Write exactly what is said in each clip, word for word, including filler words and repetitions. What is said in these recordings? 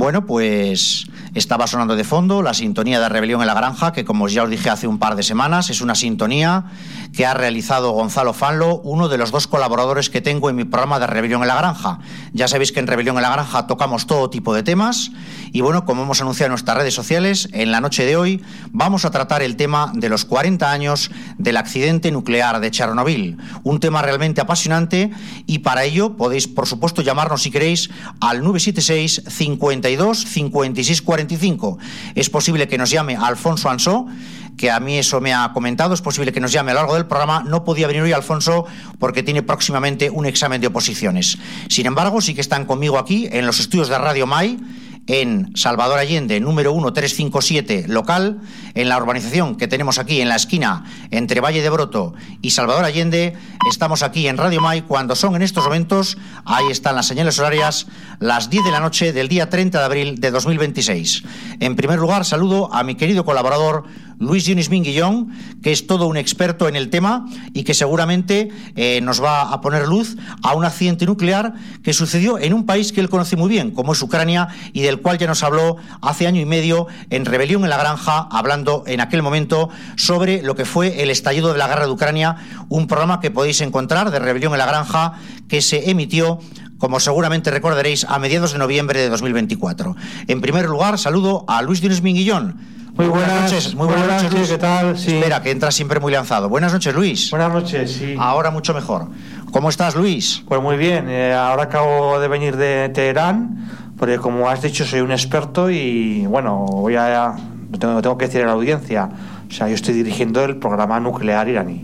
Bueno, pues estaba sonando de fondo la sintonía de Rebelión en la Granja, que como ya os dije hace un par de semanas, es una sintonía que ha realizado Gonzalo Fanlo, uno de los dos colaboradores que tengo en mi programa de Rebelión en la Granja. Ya sabéis que en Rebelión en la Granja tocamos todo tipo de temas y bueno, como hemos anunciado en nuestras redes sociales, en la noche de hoy vamos a tratar el tema de los cuarenta años del accidente nuclear de Chernobyl, un tema realmente apasionante, y para ello podéis, por supuesto, llamarnos si queréis al nueve siete seis, cincuenta y dos, cincuenta y seis cuarenta y cinco. Es posible que nos llame Alfonso Ansó, que a mí eso me ha comentado, es posible que nos llame a lo largo del programa. No podía venir hoy Alfonso porque tiene próximamente un examen de oposiciones. Sin embargo, sí que están conmigo aquí en los estudios de Radio Mai, en Salvador Allende, número uno tres cinco siete, local, en la urbanización que tenemos aquí en la esquina entre Valle de Broto y Salvador Allende. Estamos aquí en Radio Mai cuando son en estos momentos, ahí están las señales horarias, las diez de la noche del día treinta de abril de dos mil veintiséis. En primer lugar, saludo a mi querido colaborador Luis Dionis Minguillón, que es todo un experto en el tema y que seguramente eh, nos va a poner luz a un accidente nuclear que sucedió en un país que él conoce muy bien, como es Ucrania, y del cual ya nos habló hace año y medio en Rebelión en la Granja, hablando en aquel momento sobre lo que fue el estallido de la guerra de Ucrania, un programa que podéis encontrar de Rebelión en la Granja que se emitió, como seguramente recordaréis, a mediados de noviembre de dos mil veinticuatro. En primer lugar, saludo a Luis Dionis Minguillón. Muy buenas, buenas noches, muy buenas, buenas noches, Luis. ¿Qué tal? Sí. Espera, que entra siempre muy lanzado. Buenas noches, Luis. Buenas noches, sí. Ahora mucho mejor. ¿Cómo estás, Luis? Pues muy bien, eh, ahora acabo de venir de Teherán, porque como has dicho soy un experto y bueno, voy a, lo tengo, tengo que decir a la audiencia, o sea, yo estoy dirigiendo el programa nuclear iraní.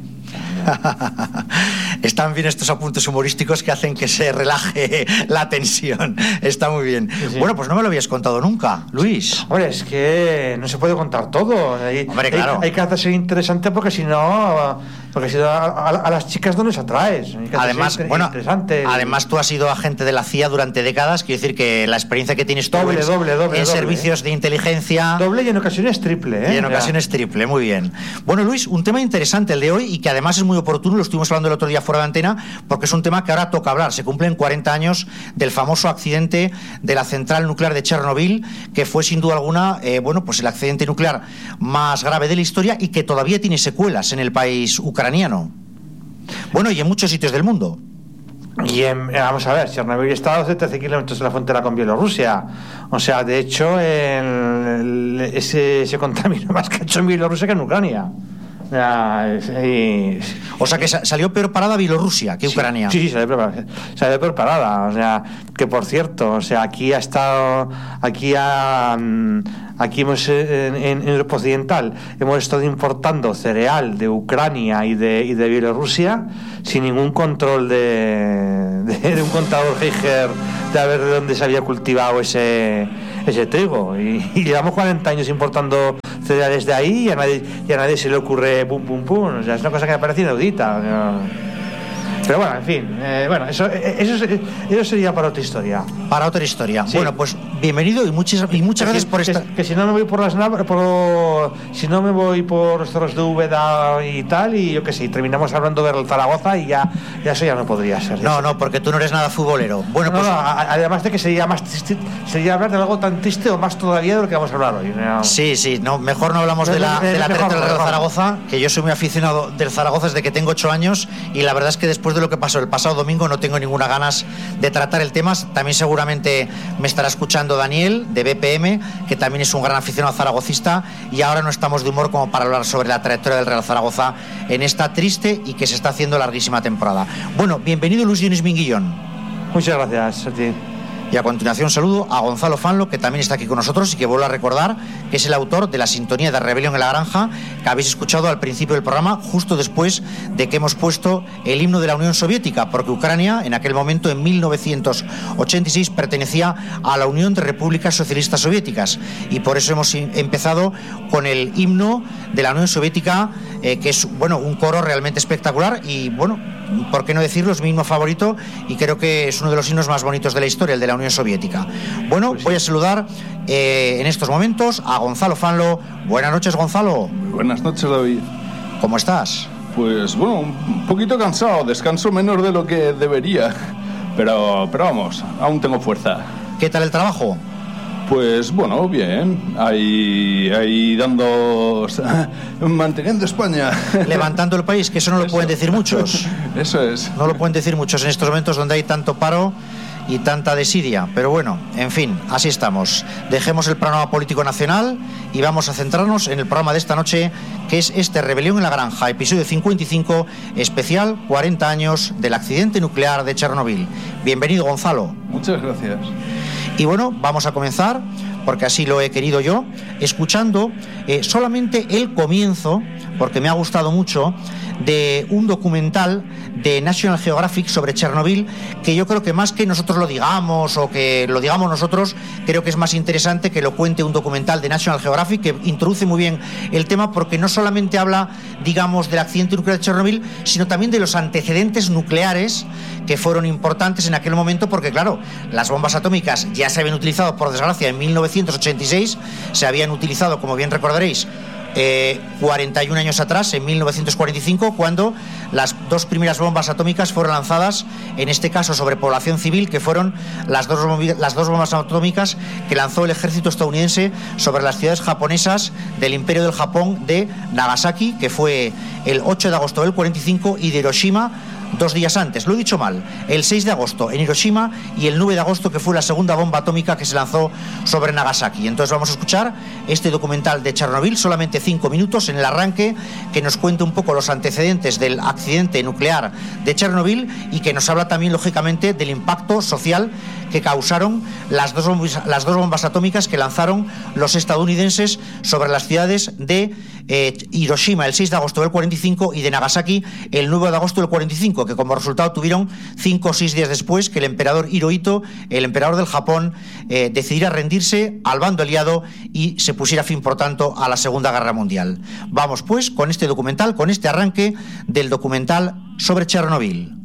Están bien estos apuntes humorísticos que hacen que se relaje la tensión. Está muy bien. Sí, sí. Bueno, pues no me lo habías contado nunca, Luis. Hombre, es que no se puede contar todo. Hay, Hombre, claro. Hay, hay que hacerse interesante porque si no, porque si no a, a, a las chicas no les atraes. Además, bueno, además tú has sido agente de la C I A durante décadas. Quiero decir que la experiencia que tienes tú doble, es doble, doble, en doble, servicios ¿eh? de inteligencia. Doble y en ocasiones triple, ¿eh? Y en ocasiones ya. triple, muy bien. Bueno, Luis, un tema interesante el de hoy y que además es muy oportuno, lo estuvimos hablando el otro día fuera de antena, porque es un tema que ahora toca hablar. Se cumplen cuarenta años del famoso accidente de la central nuclear de Chernobyl, que fue sin duda alguna, eh, bueno, pues el accidente nuclear más grave de la historia y que todavía tiene secuelas en el país ucraniano. Bueno, y en muchos sitios del mundo. Y en, vamos a ver, Chernobyl está a trece kilómetros de la frontera con Bielorrusia. O sea, de hecho, el, el, ese, se contamina más que en Bielorrusia que en Ucrania. Y... O sea que salió peor parada Bielorrusia que Ucrania. Sí, sí, salió peor, salió peor parada. O sea, que por cierto, o sea, aquí ha estado, aquí ha, aquí hemos en, en Europa Occidental hemos estado importando cereal de Ucrania y de, y de Bielorrusia sin ningún control de, de, de un contador Geiger de a ver de dónde se había cultivado ese ese trigo, y, y llevamos cuarenta años importando cereales de ahí y a nadie, y a nadie se le ocurre pum pum pum. O sea, es una cosa que me parece inaudita. Pero bueno, en fin, eh, bueno, eso, eso, eso sería para otra historia. Para otra historia. Sí. Bueno, pues bienvenido y muchas, y muchas gracias por esta. Que, que si no me voy por las naves, por, si no me voy por los cerros de Úbeda y tal, y yo qué sé, terminamos hablando del Zaragoza y ya, ya eso ya no podría ser. No, no, porque tú no eres nada futbolero. Bueno, no, pues. No, además de que sería más triste, sería hablar de algo tan triste o más todavía de lo que vamos a hablar hoy. ¿No? Sí, sí, no, mejor no hablamos de la, de la tercera del Real Zaragoza, que yo soy muy aficionado del Zaragoza desde que tengo ocho años, y la verdad es que después de lo que pasó el pasado domingo no tengo ninguna ganas de tratar el tema. También seguramente me estará escuchando Daniel de B P M, que también es un gran aficionado zaragocista, y ahora no estamos de humor como para hablar sobre la trayectoria del Real Zaragoza en esta triste y que se está haciendo larguísima temporada. Bueno, bienvenido Luis Dionis Minguillón. Muchas gracias a ti. Y a continuación saludo a Gonzalo Fanlo, que también está aquí con nosotros y que vuelvo a recordar que es el autor de la sintonía de Rebelión en la Granja, que habéis escuchado al principio del programa, justo después de que hemos puesto el himno de la Unión Soviética, porque Ucrania en aquel momento, en mil novecientos ochenta y seis, pertenecía a la Unión de Repúblicas Socialistas Soviéticas, y por eso hemos empezado con el himno de la Unión Soviética, eh, que es, bueno, un coro realmente espectacular y, bueno, por qué no decirlo, es mi himno favorito y creo que es uno de los himnos más bonitos de la historia, el de la Unión Soviética. Bueno, pues sí. Voy a saludar eh, en estos momentos a Gonzalo Fanlo. Buenas noches, Gonzalo. Muy buenas noches, David. ¿Cómo estás? Pues bueno, un poquito cansado, descanso menos de lo que debería, pero, pero vamos, aún tengo fuerza. ¿Qué tal el trabajo? Pues bueno, bien, ahí, ahí dando, manteniendo España. Levantando el país, que eso no lo eso. pueden decir muchos. Eso es. No lo pueden decir muchos en estos momentos donde hay tanto paro y tanta desidia, pero bueno, en fin, así estamos. Dejemos el panorama político nacional y vamos a centrarnos en el programa de esta noche, que es este Rebelión en la Granja, episodio cincuenta y cinco, especial cuarenta años del accidente nuclear de Chernobyl. Bienvenido, Gonzalo. Muchas gracias. Y bueno, vamos a comenzar, porque así lo he querido yo, escuchando eh, solamente el comienzo, porque me ha gustado mucho, de un documental de National Geographic sobre Chernobyl, que yo creo que más que nosotros lo digamos o que lo digamos nosotros, creo que es más interesante que lo cuente un documental de National Geographic, que introduce muy bien el tema, porque no solamente habla, digamos, del accidente nuclear de Chernobyl, sino también de los antecedentes nucleares que fueron importantes en aquel momento, porque claro, las bombas atómicas ya se habían utilizado, por desgracia, en mil novecientos ochenta y seis, se habían utilizado, como bien recordaréis, Eh, cuarenta y un años atrás, en mil novecientos cuarenta y cinco, cuando las dos primeras bombas atómicas fueron lanzadas, en este caso sobre población civil, que fueron las dos, las dos bombas atómicas que lanzó el ejército estadounidense sobre las ciudades japonesas del Imperio del Japón de Nagasaki, que fue el ocho de agosto del cuarenta y cinco, y de Hiroshima dos días antes, lo he dicho mal, el seis de agosto en Hiroshima y el nueve de agosto, que fue la segunda bomba atómica que se lanzó sobre Nagasaki. Entonces vamos a escuchar este documental de Chernobyl, solamente cinco minutos en el arranque, que nos cuenta un poco los antecedentes del accidente nuclear de Chernobyl y que nos habla también, lógicamente, del impacto social que causaron las dos bombas, las dos bombas atómicas que lanzaron los estadounidenses sobre las ciudades de eh, Hiroshima el seis de agosto del cuarenta y cinco y de Nagasaki el nueve de agosto del cuarenta y cinco, que como resultado tuvieron cinco o seis días después que el emperador Hirohito, el emperador del Japón, eh, decidiera rendirse al bando aliado y se pusiera fin, por tanto, a la Segunda Guerra Mundial. Vamos pues con este documental, con este arranque del documental sobre Chernobyl.